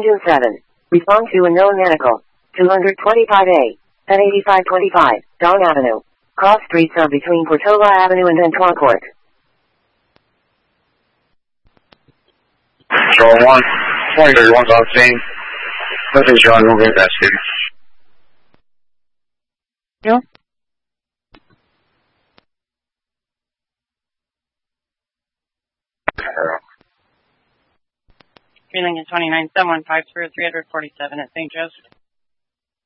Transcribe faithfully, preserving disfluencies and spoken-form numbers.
Engine seven. Respond to unknown medical. two twenty-five A. ten eighty-five twenty-five. Dawn Avenue. Cross streets are between Portola Avenue and Ventura Court. Control one. twenty thirty-one's on the scene. Nothing's wrong. We'll get that student. Yeah. Green Lincoln twenty-nine, seven one five, three hundred forty-seven at Saint Joseph.